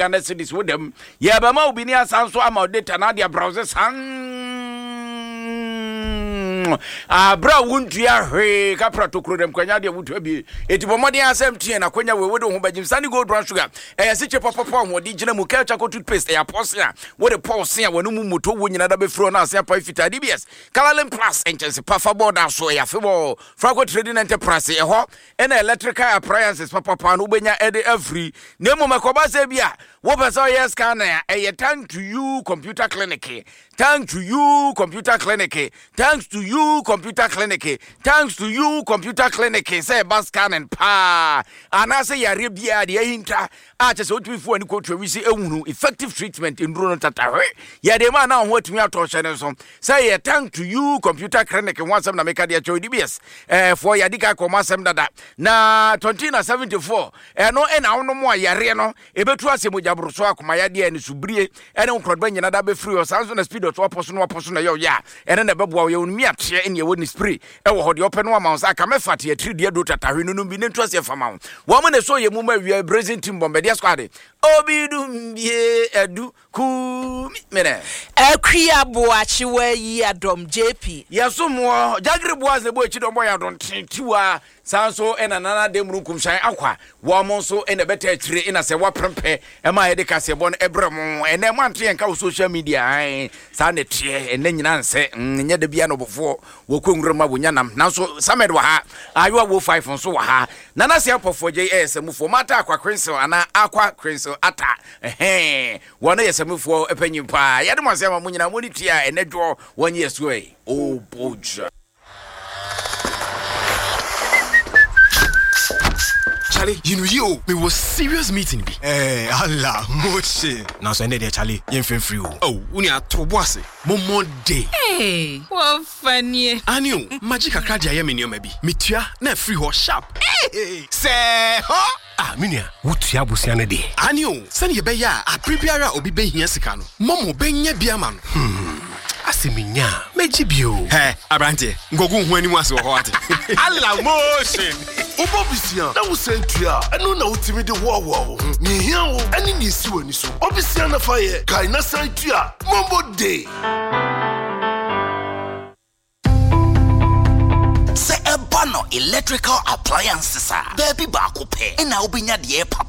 Ghana cedis with them. Yabama Ubinia Sanso ama data na dia browser bra wuntua hwe kapra tokro dem kwanya de wutu bi etibomode asem tie na kwanya we wodo ho bajim sani gold brown sugar siche popopo ho di gina mu ka chako toothpaste posia wo de pulse wonu mu moto wo nyina da be fro na asia pa fita DBS Calalem Plus enchese pafa board aso ya febo Franco Trading Enterprise ho na electrical appliances papa no benya ede every nemo makoba se bia wo pesa yes scanner thank to you computer clinic thanks to you computer clinic thanks to you computer clinic thanks to you computer clinic say bascan and pa anase yare bia de hinta a chese otimifu ani ko twisi ehunu effective treatment in rural tatahwe ya de ma na ho atimi atoshe ne so say thanks to you computer clinic wansam na meka de cho DBS for yadika komasem dada na 2074 no na wono mo yare no ebetu asemu jabroso akoma yade ani subrie ene nkrodba nyina da be free o sanso na speed to aposo na yo ya ene na beboa ye onmi ate ene ye woni spray e wo hode open no amount aka mefate ye 3 do tatahwe no bi ne ntu ase fama wo mo ne so ye mu ma wi brazil team bombe dia squad obidu ye edu ku mene akria boachi wa yi adom JP yasomo jagre boaz ne bo echi do boya don tiwa sanso ena nana demru kumshan akwa wo mo so ene beta tire ina se waprempe e ma ye de kase bon ebrem ene mo ante enka social media sa ne tie ene nyina nse nya de bia no bofo wo konwurema wonya nam nanso samed wa ha ayo wo 5 nso wa ha nana se apofo JS mufo mata akwa Crimson ana akwa Crimson ata wona yesemufo epanyimpa yade mo se ma munyina mo ni tia ene dwo wonye yesuei o boja Charlie, you know you, we was serious meeting be. Allah, moche. Now so there Charlie, you free. Oh, uni a tobose. Momo day. Hey, what funny. Anio, magic akradia ye menio maybe. Mitua na free ho sharp. Hey, say, huh? Ah, minia, wutia busiane de. Anio, send ye be ya, a preparer obi be hia sika no. Momo be nya bia man. Asiminya, mejibio. Hey, Abrante, ngogu hu animu ase ho ate. Allah motion. Obobisia, na wo sentua, eno na utimi de wo. Ni hia wo, ani ni si wani so. Obisia na faye, kai na sentua, mombo day. Say Ebano electrical appliances baby ba ko pe. Na obinya de papa